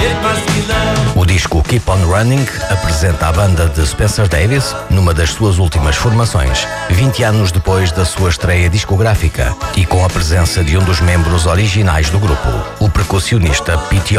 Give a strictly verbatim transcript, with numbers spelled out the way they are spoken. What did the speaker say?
O disco Keep On Running apresenta a banda de Spencer Davis numa das suas últimas formações, vinte anos depois da sua estreia discográfica e com a presença de um dos membros originais do grupo, o percussionista Pete